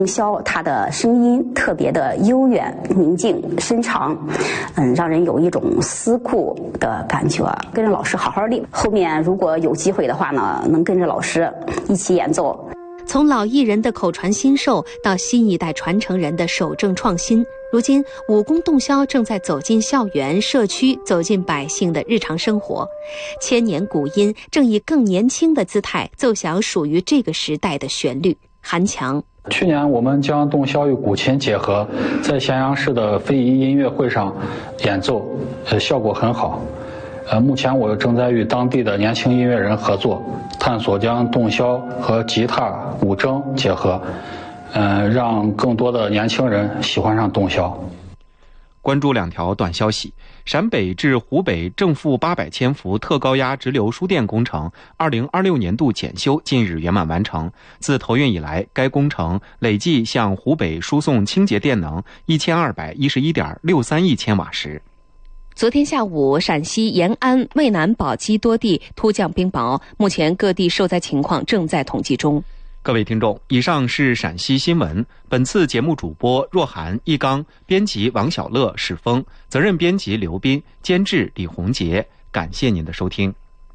洞箫它的声音特别的悠远、宁静、深长，让人有一种思库的感觉。跟着老师好好练，后面如果有机会的话呢，能跟着老师一起演奏。 从老艺人的口传心授到新一代传承人的守正创新，如今武功洞箫正在走进校园、社区，走进百姓的日常生活。千年古音正以更年轻的姿态奏响属于这个时代的旋律。韩强。 去年我们将洞箫与古琴结合，在咸阳市的非遗音乐会上演奏，效果很好。目前我正在与当地的年轻音乐人合作，探索将洞箫和吉他、古筝结合，让更多的年轻人喜欢上洞箫。 关注2条短消息：陕北至湖北正负800千伏特高压直流输电工程2026年度检修近日圆满完成。自投运以来，该工程累计向湖北输送清洁电能1211.63亿千瓦时。 昨天下午，陕西延安、渭南宝鸡多地突降冰雹，目前各地受灾情况正在统计中。 各位听众，以上是陕西新闻。本次节目主播若涵、一刚，编辑王小乐、史峰，责任编辑刘斌，监制李红杰。感谢您的收听。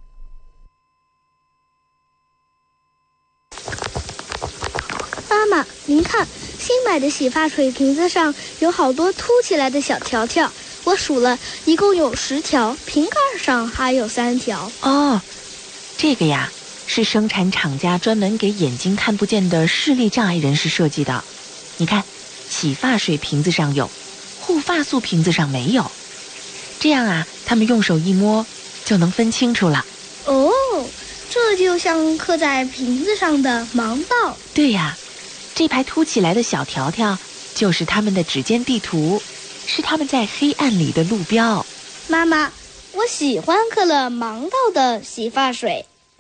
妈妈，您看，新买的洗发水瓶子上有好多凸起来的小条条，我数了，一共有10条，瓶盖上还有3条。 哦，这个呀，是生产厂家专门给眼睛看不见的视力障碍人士设计的。你看，洗发水瓶子上有，护发素瓶子上没有，这样啊，他们用手一摸就能分清楚了。 哦，这就像刻在瓶子上的盲道。 对呀，这排凸起来的小条条就是他们的指尖地图，是他们在黑暗里的路标。 妈妈，我喜欢刻了盲道的洗发水。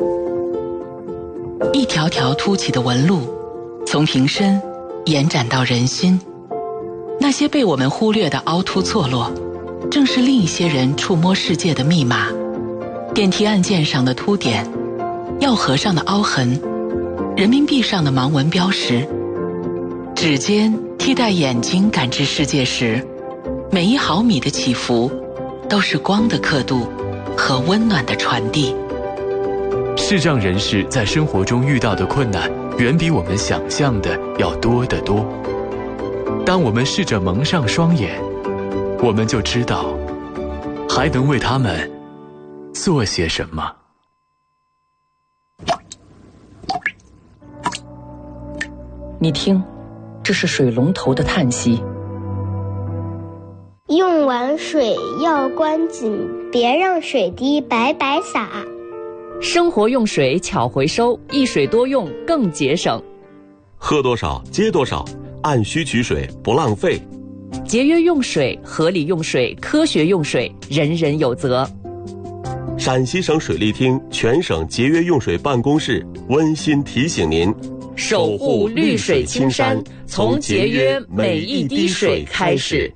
一条条凸起的纹路，从瓶身延展到人心。那些被我们忽略的凹凸错落，正是另一些人触摸世界的密码。电梯按键上的凸点，药盒上的凹痕，人民币上的盲文标识。指尖替代眼睛感知世界时，每1毫米的起伏，都是光的刻度和温暖的传递。 视障人士在生活中遇到的困难，远比我们想象的要多得多。当我们试着蒙上双眼，我们就知道，还能为他们做些什么。 你听，这是水龙头的叹息。 用完水要关紧，别让水滴白白洒。 生活用水巧回收，一水多用更节省。 喝多少接多少，按需取水不浪费。 节约用水，合理用水，科学用水，人人有责。 陕西省水利厅全省节约用水办公室温馨提醒您： 守护绿水青山，从节约每一滴水开始。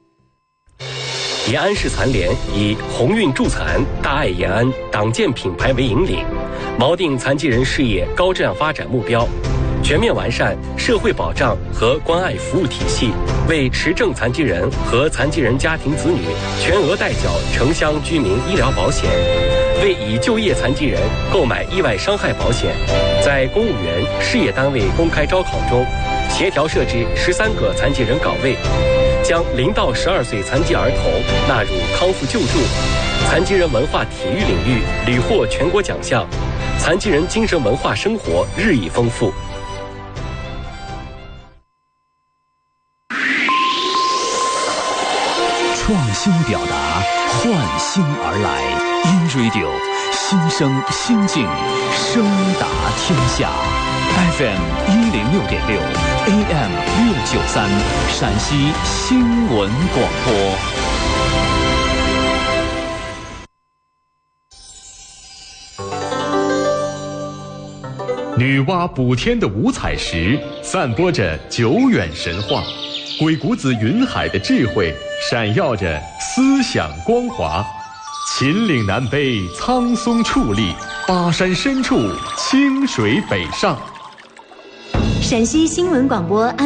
延安市残联以鸿运助残、大爱延安党建品牌为引领，锚定残疾人事业高质量发展目标，全面完善社会保障和关爱服务体系，为持证残疾人和残疾人家庭子女全额代缴城乡居民医疗保险，为已就业残疾人购买意外伤害保险，在公务员、事业单位公开招考中，协调设置13个残疾人岗位，将0到12岁残疾儿童纳入康复救助，残疾人文化体育领域屡获全国奖项，残疾人精神文化生活日益丰富。 创新表达，焕新而来。In Radio， 新声新境，声达天下。FM 106.6 ，AM 693，陕西新闻广播。女娲补天的五彩石，散播着久远神话；鬼谷子云海的智慧，闪耀着思想光华。秦岭南北苍松矗立，巴山深处清水北上。 陕西新闻广播